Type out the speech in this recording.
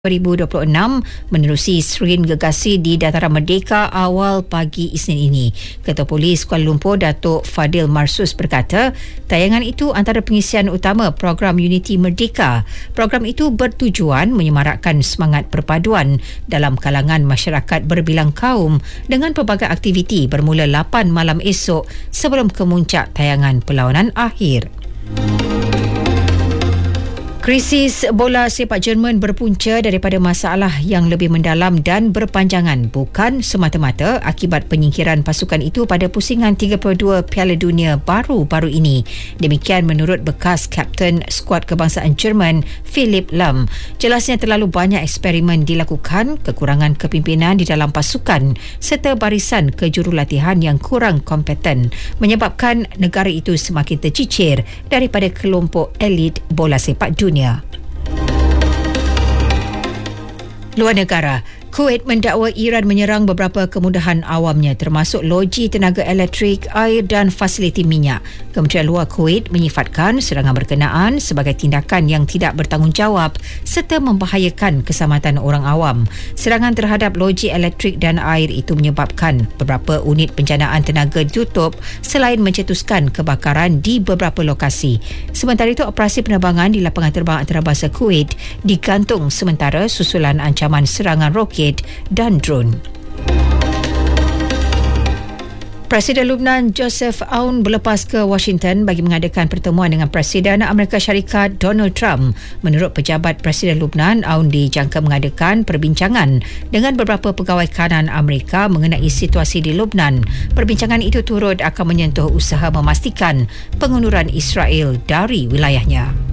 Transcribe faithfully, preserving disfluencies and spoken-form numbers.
dua ribu dua puluh enam menerusi serin gegasi di Dataran Merdeka awal pagi Isnin ini. Ketua Polis Kuala Lumpur, Datuk Fadil Marsus berkata, tayangan itu antara pengisian utama program Unity Merdeka. Program itu bertujuan menyemarakkan semangat perpaduan dalam kalangan masyarakat berbilang kaum dengan pelbagai aktiviti bermula lapan malam esok sebelum kemuncak tayangan perlawanan akhir. Krisis bola sepak Jerman berpunca daripada masalah yang lebih mendalam dan berpanjangan, bukan semata-mata akibat penyingkiran pasukan itu pada pusingan tiga puluh dua Piala Dunia baru-baru ini. Demikian menurut bekas kapten skuad kebangsaan Jerman, Philipp Lahm. Jelasnya terlalu banyak eksperimen dilakukan, kekurangan kepimpinan di dalam pasukan serta barisan kejurulatihan yang kurang kompeten menyebabkan negara itu semakin tercicir daripada kelompok elit bola sepak dunia. Luar negara, Kuwait mendakwa Iran menyerang beberapa kemudahan awamnya termasuk loji tenaga elektrik, air dan fasiliti minyak. Kementerian Luar Kuwait menyifatkan serangan berkenaan sebagai tindakan yang tidak bertanggungjawab serta membahayakan keselamatan orang awam. Serangan terhadap loji elektrik dan air itu menyebabkan beberapa unit penjanaan tenaga ditutup selain mencetuskan kebakaran di beberapa lokasi. Sementara itu, operasi penerbangan di lapangan terbang antarabangsa Kuwait digantung sementara susulan ancaman serangan roket dan drone. Presiden Lebanon Joseph Aoun berlepas ke Washington bagi mengadakan pertemuan dengan Presiden Amerika Syarikat Donald Trump. Menurut pejabat Presiden Lebanon, Aoun dijangka mengadakan perbincangan dengan beberapa pegawai kanan Amerika mengenai situasi di Lebanon. Perbincangan itu turut akan menyentuh usaha memastikan pengunduran Israel dari wilayahnya.